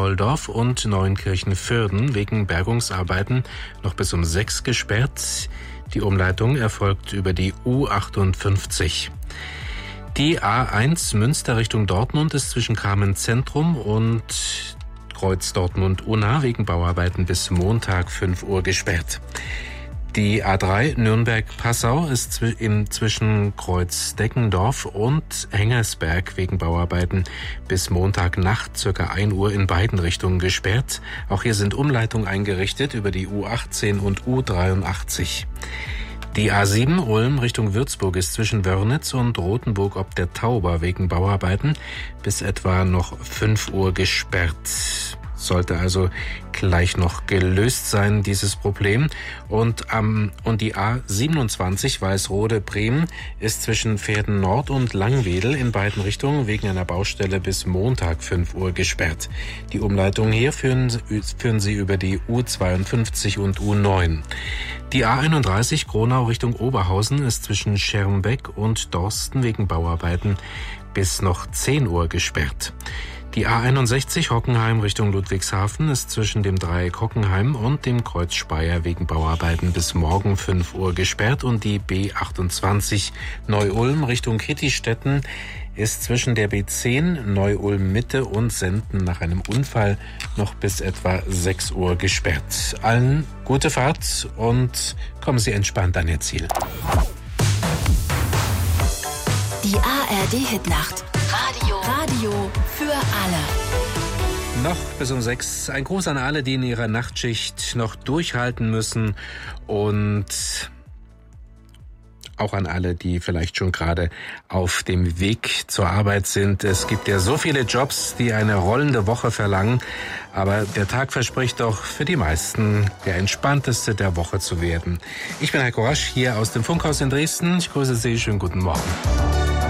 Noldorf und Neunkirchen-Vörden wegen Bergungsarbeiten noch bis um 6 gesperrt. Die Umleitung erfolgt über die U58. Die A1 Münster Richtung Dortmund ist zwischen Kamen Zentrum und Kreuz Dortmund-Unna wegen Bauarbeiten bis Montag 5 Uhr gesperrt. Die A3 Nürnberg-Passau ist zwischen Kreuz Deckendorf und Hengersberg wegen Bauarbeiten bis Montagnacht ca. 1 Uhr in beiden Richtungen gesperrt. Auch hier sind Umleitungen eingerichtet über die U18 und U83. Die A7 Ulm Richtung Würzburg ist zwischen Wörnitz und Rothenburg ob der Tauber wegen Bauarbeiten bis etwa noch 5 Uhr gesperrt. Sollte also gleich noch gelöst sein, dieses Problem. Und die A27 Weißrode-Bremen ist zwischen Pferden Nord und Langwedel in beiden Richtungen wegen einer Baustelle bis Montag 5 Uhr gesperrt. Die Umleitungen hier führen Sie über die U52 und U9. Die A31 Gronau Richtung Oberhausen ist zwischen Schermbeck und Dorsten wegen Bauarbeiten bis noch 10 Uhr gesperrt. Die A61 Hockenheim Richtung Ludwigshafen ist zwischen dem Dreieck Hockenheim und dem Kreuz Speyer wegen Bauarbeiten bis morgen 5 Uhr gesperrt und die B28 Neu-Ulm Richtung Kittistetten ist zwischen der B10 Neu-Ulm Mitte und Senden nach einem Unfall noch bis etwa 6 Uhr gesperrt. Allen gute Fahrt und kommen Sie entspannt an Ihr Ziel. Die ARD-Hitnacht. Radio für alle. Noch bis um 6. Ein Gruß an alle, die in ihrer Nachtschicht noch durchhalten müssen und auch an alle, die vielleicht schon gerade auf dem Weg zur Arbeit sind. Es gibt ja so viele Jobs, die eine rollende Woche verlangen, aber der Tag verspricht doch für die meisten der entspannteste der Woche zu werden. Ich bin Heiko Rasch hier aus dem Funkhaus in Dresden. Ich grüße Sie, schönen guten Morgen.